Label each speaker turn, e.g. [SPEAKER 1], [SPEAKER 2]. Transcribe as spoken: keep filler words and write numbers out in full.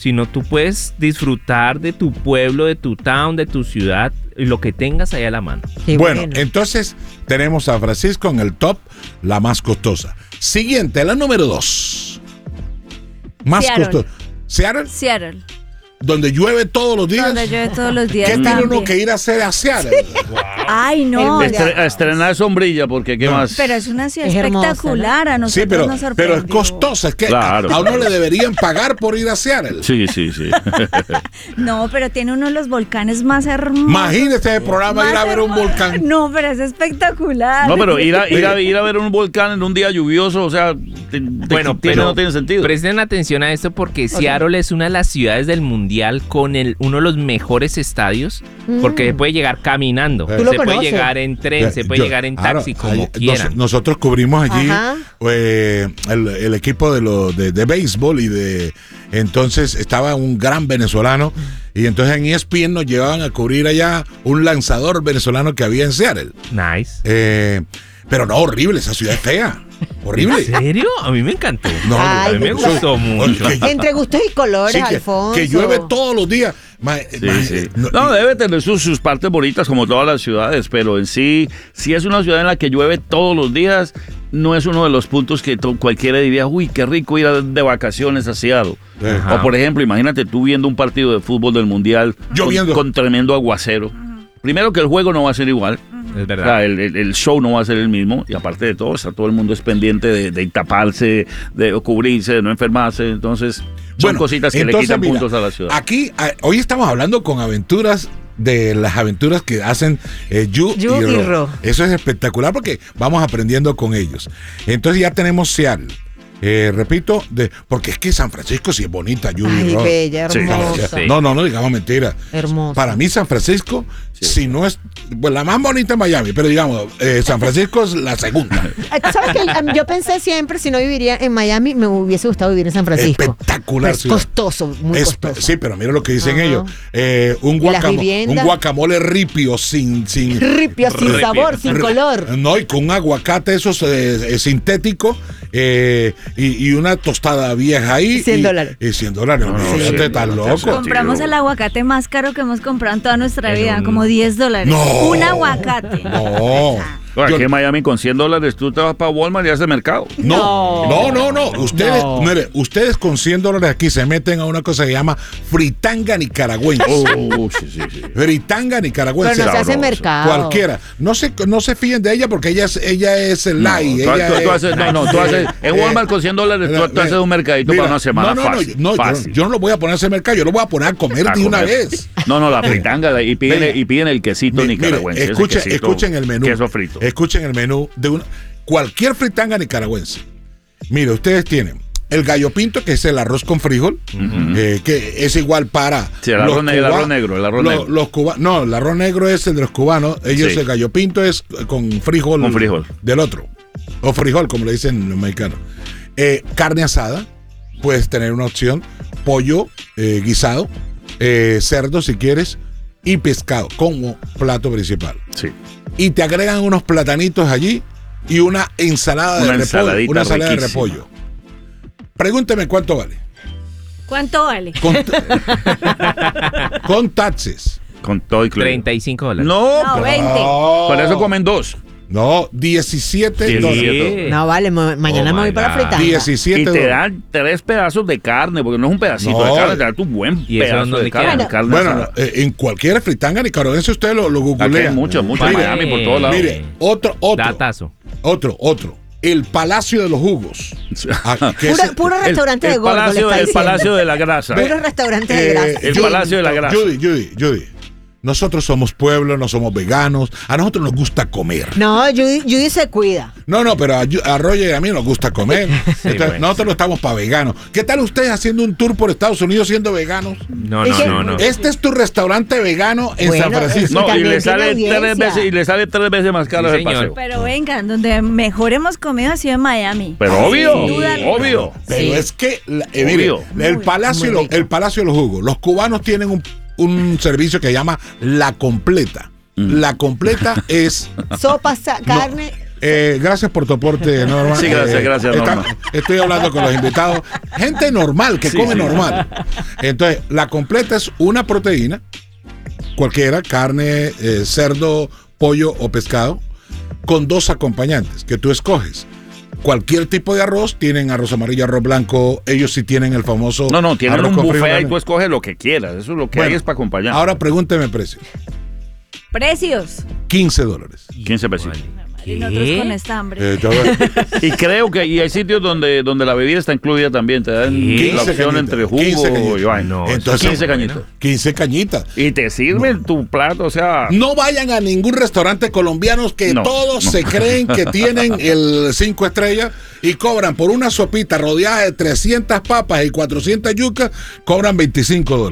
[SPEAKER 1] sino tú puedes disfrutar de tu pueblo, de tu town, de tu ciudad, y lo que tengas ahí a la mano.
[SPEAKER 2] Qué
[SPEAKER 3] bueno,
[SPEAKER 2] bueno.
[SPEAKER 3] entonces tenemos San Francisco en el top, la más costosa. Siguiente, la número dos. Más
[SPEAKER 4] Seattle.
[SPEAKER 3] costosa. ¿Seattle?
[SPEAKER 4] Seattle.
[SPEAKER 3] Donde llueve todos los días.
[SPEAKER 4] Donde llueve todos los días.
[SPEAKER 3] ¿Qué tiene
[SPEAKER 4] también.
[SPEAKER 3] uno que ir a hacer a Seattle? Wow.
[SPEAKER 4] Ay, no.
[SPEAKER 5] Estre- a estrenar sombrilla, porque ¿qué
[SPEAKER 3] No.
[SPEAKER 5] más?
[SPEAKER 4] Pero es una ciudad
[SPEAKER 2] Es hermosa,
[SPEAKER 4] espectacular. A nosotros
[SPEAKER 3] Sí, pero,
[SPEAKER 4] nos
[SPEAKER 3] pero
[SPEAKER 4] sorprendió.
[SPEAKER 3] es costosa. Es que
[SPEAKER 5] Claro.
[SPEAKER 3] a, a uno le deberían pagar por ir a Seattle.
[SPEAKER 5] Sí, sí, sí.
[SPEAKER 4] No, pero tiene uno de los volcanes más hermosos.
[SPEAKER 3] Imagínese el programa
[SPEAKER 4] Más
[SPEAKER 3] ir a ver un
[SPEAKER 4] hermoso.
[SPEAKER 3] volcán.
[SPEAKER 4] No, pero es espectacular.
[SPEAKER 5] No, pero ir a, ir, a, ir a ver un volcán en un día lluvioso, o sea, te- te-
[SPEAKER 1] Bueno,
[SPEAKER 5] tiene,
[SPEAKER 1] pero
[SPEAKER 5] no tiene sentido.
[SPEAKER 1] presten atención a esto porque Seattle es una de las ciudades del mundial con el, uno de los mejores estadios, porque se puede llegar caminando,
[SPEAKER 3] Tú
[SPEAKER 1] se
[SPEAKER 2] lo
[SPEAKER 1] puede
[SPEAKER 2] conoces.
[SPEAKER 1] llegar en tren, se puede
[SPEAKER 3] Yo-
[SPEAKER 1] llegar en
[SPEAKER 3] claro,
[SPEAKER 1] taxi, como
[SPEAKER 3] ahí-
[SPEAKER 1] quieran.
[SPEAKER 3] nos- nosotros cubrimos allí
[SPEAKER 2] Ajá.
[SPEAKER 3] eh, el, el equipo de, lo, de, de béisbol y de entonces estaba un gran venezolano y entonces en E S P N nos llevaban a cubrir allá un lanzador venezolano que había en Seattle.
[SPEAKER 1] Nice.
[SPEAKER 3] Eh, pero no, horrible, esa ciudad es fea. Horrible.
[SPEAKER 1] ¿En serio? A mí me encantó.
[SPEAKER 3] No,
[SPEAKER 1] a
[SPEAKER 2] Ay,
[SPEAKER 1] mí me
[SPEAKER 2] me
[SPEAKER 1] gustó mucho.
[SPEAKER 3] Que-
[SPEAKER 2] Entre gustos y colores,
[SPEAKER 3] sí, que,
[SPEAKER 2] Alfonso.
[SPEAKER 3] que llueve todos los días. Ma-
[SPEAKER 5] Sí,
[SPEAKER 3] ma-
[SPEAKER 5] sí.
[SPEAKER 3] no,
[SPEAKER 5] No,
[SPEAKER 3] y-
[SPEAKER 5] debe tener sus, sus partes bonitas como todas las ciudades, pero en sí, si es una ciudad en la que llueve todos los días, no es uno de los puntos que to- cualquiera diría, uy, qué rico ir a- de vacaciones a Seattle.
[SPEAKER 3] Ajá.
[SPEAKER 5] O por ejemplo, imagínate tú viendo un partido de fútbol del Mundial con,
[SPEAKER 3] Lloviendo.
[SPEAKER 5] con tremendo aguacero. Primero que el juego no va a ser igual.
[SPEAKER 1] Es
[SPEAKER 5] O sea,
[SPEAKER 1] verdad.
[SPEAKER 5] el, el- el show no va a ser el mismo y aparte de todo, está todo el mundo es pendiente de, de taparse, de cubrirse, de no enfermarse. Entonces, son
[SPEAKER 3] Bueno,
[SPEAKER 5] cositas que
[SPEAKER 3] entonces,
[SPEAKER 5] le quitan
[SPEAKER 3] mira,
[SPEAKER 5] puntos a la ciudad.
[SPEAKER 3] Aquí, a- hoy estamos hablando con aventuras de las aventuras que hacen eh, Yu,
[SPEAKER 2] Yu
[SPEAKER 3] y,
[SPEAKER 2] y
[SPEAKER 3] Ro.
[SPEAKER 2] Ro.
[SPEAKER 3] Eso es espectacular porque vamos aprendiendo con ellos. Entonces ya tenemos Seattle. Eh, repito, de, porque es que San Francisco sí es bonita, Yu y
[SPEAKER 2] Ay,
[SPEAKER 3] Ro.
[SPEAKER 2] bella,
[SPEAKER 5] Sí,
[SPEAKER 2] hermosa.
[SPEAKER 1] sí.
[SPEAKER 3] No, no, no digamos mentira.
[SPEAKER 2] Hermosa.
[SPEAKER 3] Para mí San Francisco, si no es, bueno, la más bonita es Miami, pero digamos, eh, San Francisco es la segunda.
[SPEAKER 2] Eh, ¿Sabes qué? Em, Yo pensé siempre, si no viviría en Miami, me hubiese gustado vivir en San Francisco.
[SPEAKER 3] Espectacular
[SPEAKER 2] Es
[SPEAKER 3] ciudad.
[SPEAKER 2] costoso, muy
[SPEAKER 3] Es-
[SPEAKER 2] costoso.
[SPEAKER 3] sí, pero mira lo que dicen
[SPEAKER 2] Ajá.
[SPEAKER 3] ellos. Eh, un,
[SPEAKER 2] ¿Y las
[SPEAKER 3] guacamo- un
[SPEAKER 2] viviendas?
[SPEAKER 3] guacamole ripio sin... sin
[SPEAKER 2] Ripio, sin
[SPEAKER 1] Ripio.
[SPEAKER 2] sabor, sin
[SPEAKER 3] Re-
[SPEAKER 2] color.
[SPEAKER 3] No, y con un aguacate eso eh, eh, sintético eh, y, y una tostada vieja ahí.
[SPEAKER 2] cien
[SPEAKER 3] y-
[SPEAKER 2] dólares.
[SPEAKER 3] Y cien dólares.
[SPEAKER 5] No, no,
[SPEAKER 3] No,
[SPEAKER 5] sí,
[SPEAKER 3] te estás
[SPEAKER 5] no,
[SPEAKER 3] loco.
[SPEAKER 5] sí.
[SPEAKER 4] Compramos
[SPEAKER 5] Tiro.
[SPEAKER 4] el aguacate más caro que hemos comprado en toda nuestra
[SPEAKER 1] En
[SPEAKER 4] vida,
[SPEAKER 1] un-
[SPEAKER 4] como diez dólares.
[SPEAKER 3] No.
[SPEAKER 4] Un aguacate.
[SPEAKER 3] No.
[SPEAKER 5] Bueno,
[SPEAKER 3] Yo-
[SPEAKER 5] aquí en Miami con cien dólares tú te vas para Walmart y haces mercado.
[SPEAKER 3] No, no, no, no. Ustedes,
[SPEAKER 2] No.
[SPEAKER 3] mire, ustedes con cien dólares aquí se meten a una cosa que se llama fritanga nicaragüense.
[SPEAKER 5] Oh, sí, sí, sí.
[SPEAKER 3] Fritanga nicaragüense.
[SPEAKER 2] Pero no se hace
[SPEAKER 5] sabroso.
[SPEAKER 2] mercado.
[SPEAKER 3] Cualquiera. No se, no se fíen de ella porque ella es, ella es el
[SPEAKER 5] No,
[SPEAKER 3] light.
[SPEAKER 5] tú-
[SPEAKER 3] ella
[SPEAKER 5] tú- tú
[SPEAKER 3] es-
[SPEAKER 5] haces- no, no, tú haces- en
[SPEAKER 3] Eh,
[SPEAKER 5] Walmart con cien dólares tú, tú haces un mercadito
[SPEAKER 3] Mira,
[SPEAKER 5] para una semana
[SPEAKER 3] no, no,
[SPEAKER 5] fácil.
[SPEAKER 3] No, no, yo,
[SPEAKER 5] fácil.
[SPEAKER 3] yo no lo voy a poner a hacer mercado, yo lo voy a poner a comer
[SPEAKER 5] A
[SPEAKER 3] de una
[SPEAKER 5] comer.
[SPEAKER 3] vez.
[SPEAKER 5] No, no, la fritanga y piden,
[SPEAKER 3] Venga.
[SPEAKER 5] y piden el quesito
[SPEAKER 3] Mi- mire,
[SPEAKER 5] nicaragüense. ese
[SPEAKER 3] escuchen,
[SPEAKER 5] quesito,
[SPEAKER 3] escuchen el menú.
[SPEAKER 5] Queso frito.
[SPEAKER 3] Escuchen el menú de una, cualquier fritanga nicaragüense. Mire, ustedes tienen el gallo pinto, que es el arroz con frijol, eh, que es igual para.
[SPEAKER 5] Sí, el arroz
[SPEAKER 3] los
[SPEAKER 5] ne- el
[SPEAKER 3] cuba-
[SPEAKER 5] arroz negro, el arroz
[SPEAKER 3] los-
[SPEAKER 5] negro.
[SPEAKER 3] los cuba- no, el arroz negro es el de los cubanos. Ellos,
[SPEAKER 5] Sí.
[SPEAKER 3] el gallo pinto es con frijol.
[SPEAKER 5] Con frijol.
[SPEAKER 3] Del otro. O frijol, como le dicen los mexicanos. Eh, carne asada, puedes tener una opción. Pollo eh, guisado, eh, cerdo si quieres, y pescado como plato principal.
[SPEAKER 5] Sí.
[SPEAKER 3] Y te agregan unos platanitos allí y una ensalada
[SPEAKER 5] Una
[SPEAKER 3] de repollo.
[SPEAKER 5] ensaladita
[SPEAKER 3] Una ensalada de
[SPEAKER 5] riquísima.
[SPEAKER 3] repollo. Pregúnteme cuánto vale.
[SPEAKER 4] ¿Cuánto vale?
[SPEAKER 3] Con, con taxes.
[SPEAKER 5] Con todo incluido.
[SPEAKER 1] treinta y cinco dólares.
[SPEAKER 5] No,
[SPEAKER 4] No,
[SPEAKER 5] pero-
[SPEAKER 4] veinte.
[SPEAKER 5] por eso comen dos.
[SPEAKER 3] No, diecisiete
[SPEAKER 5] Sí.
[SPEAKER 3] dólares.
[SPEAKER 2] No, vale, ma- mañana
[SPEAKER 1] Oh
[SPEAKER 2] me voy
[SPEAKER 1] my
[SPEAKER 2] para la
[SPEAKER 1] God.
[SPEAKER 2] fritanga.
[SPEAKER 3] diecisiete
[SPEAKER 5] Y te
[SPEAKER 3] dólares.
[SPEAKER 5] dan tres pedazos de carne, porque no es un pedacito
[SPEAKER 3] No.
[SPEAKER 5] de carne, te dan tu buen
[SPEAKER 1] ¿Y eso
[SPEAKER 5] pedazo
[SPEAKER 1] dónde
[SPEAKER 5] de
[SPEAKER 1] queda?
[SPEAKER 5] carne.
[SPEAKER 2] Bueno,
[SPEAKER 5] carne
[SPEAKER 3] Bueno,
[SPEAKER 5] asada.
[SPEAKER 3] eh, en cualquier fritanga nicaragüense usted lo, lo
[SPEAKER 5] Aquí
[SPEAKER 3] googlea.
[SPEAKER 5] hay muchas, muchas en
[SPEAKER 3] Mire,
[SPEAKER 5] Miami por todos lados.
[SPEAKER 3] Mire, otro, otro,
[SPEAKER 1] Datazo.
[SPEAKER 3] otro, otro. El Palacio de los Jugos. Ah, que es
[SPEAKER 2] Puro,
[SPEAKER 3] el-
[SPEAKER 2] puro
[SPEAKER 5] El-
[SPEAKER 2] restaurante
[SPEAKER 5] el
[SPEAKER 2] de gordo, le
[SPEAKER 5] palacio,
[SPEAKER 2] está
[SPEAKER 5] el
[SPEAKER 2] diciendo.
[SPEAKER 5] palacio de la grasa.
[SPEAKER 2] Puro restaurante de
[SPEAKER 3] Eh,
[SPEAKER 2] grasa.
[SPEAKER 5] El
[SPEAKER 3] Judy,
[SPEAKER 5] Palacio de la Grasa.
[SPEAKER 3] Judy, Judy, Judy. Nosotros somos pueblo, no somos veganos. A nosotros nos gusta comer.
[SPEAKER 2] No, Judy, Judy se cuida.
[SPEAKER 3] No, no, pero a, Yu- a Roger y a mí nos gusta comer. Entonces,
[SPEAKER 1] bueno,
[SPEAKER 3] nosotros no estamos para veganos. ¿Qué tal ustedes haciendo un tour por Estados Unidos siendo veganos?
[SPEAKER 1] No,
[SPEAKER 2] Es
[SPEAKER 1] no,
[SPEAKER 2] que-
[SPEAKER 1] no, no.
[SPEAKER 3] Este es tu restaurante vegano en
[SPEAKER 2] Bueno,
[SPEAKER 3] San Francisco.
[SPEAKER 5] No, y
[SPEAKER 2] también
[SPEAKER 5] le,
[SPEAKER 2] tiene
[SPEAKER 5] sale
[SPEAKER 2] audiencia.
[SPEAKER 5] tres veces, y le sale tres veces más caro
[SPEAKER 1] Sí,
[SPEAKER 5] el
[SPEAKER 1] señor.
[SPEAKER 5] paseo.
[SPEAKER 4] Pero vengan, donde mejor hemos comido ha sido en Miami.
[SPEAKER 5] Pero
[SPEAKER 4] Sin
[SPEAKER 5] obvio,
[SPEAKER 4] duda alguna.
[SPEAKER 5] obvio.
[SPEAKER 3] Pero
[SPEAKER 2] Sí.
[SPEAKER 3] es que, la- eh, mire,
[SPEAKER 5] Obvio.
[SPEAKER 3] el
[SPEAKER 2] Muy,
[SPEAKER 3] palacio,
[SPEAKER 2] muy
[SPEAKER 3] lo-
[SPEAKER 2] rico.
[SPEAKER 3] el Palacio de los Jugos. Los cubanos tienen un, un servicio que se llama La Completa.
[SPEAKER 5] Mm.
[SPEAKER 3] La Completa es
[SPEAKER 2] Sopa, sa- carne,
[SPEAKER 3] Eh, gracias por tu aporte, Norma.
[SPEAKER 5] Sí, gracias,
[SPEAKER 3] Eh,
[SPEAKER 5] gracias,
[SPEAKER 3] está-
[SPEAKER 5] Norma.
[SPEAKER 3] Estoy hablando con los invitados. Gente normal, que
[SPEAKER 5] Sí,
[SPEAKER 3] come
[SPEAKER 5] sí.
[SPEAKER 3] normal. Entonces, la completa es una proteína, cualquiera, carne, eh, cerdo, pollo o pescado, con dos acompañantes que tú escoges. Cualquier tipo de arroz, tienen arroz amarillo, arroz blanco, ellos sí tienen el famoso
[SPEAKER 5] No, no, tienen
[SPEAKER 3] arroz
[SPEAKER 5] un
[SPEAKER 3] con
[SPEAKER 5] buffet
[SPEAKER 3] frijoles.
[SPEAKER 5] y tú escoges lo que quieras. Eso es lo que
[SPEAKER 3] Bueno,
[SPEAKER 5] hay es para acompañar.
[SPEAKER 3] Ahora pregúnteme precio.
[SPEAKER 4] Precios.
[SPEAKER 3] quince dólares.
[SPEAKER 5] quince pesos.
[SPEAKER 4] Y nosotros con esta hambre.
[SPEAKER 3] Eh, te voy a-
[SPEAKER 5] Y creo que y hay sitios donde, donde la bebida está incluida también. Te dan
[SPEAKER 1] ¿Qué?
[SPEAKER 5] la opción
[SPEAKER 3] cañitas,
[SPEAKER 5] entre
[SPEAKER 3] quince
[SPEAKER 5] jugo
[SPEAKER 3] cañitas.
[SPEAKER 5] y vaina.
[SPEAKER 1] No,
[SPEAKER 3] Entonces,
[SPEAKER 5] quince
[SPEAKER 1] bueno.
[SPEAKER 5] cañitos.
[SPEAKER 3] quince cañitas.
[SPEAKER 5] Y te sirven tu plato, o sea...
[SPEAKER 3] No vayan a ningún restaurante colombiano que
[SPEAKER 5] No,
[SPEAKER 3] todos
[SPEAKER 5] no.
[SPEAKER 3] se creen que tienen el cinco estrellas y cobran por una sopita rodeada de trescientas papas y cuatrocientas yucas, cobran veinticinco dólares.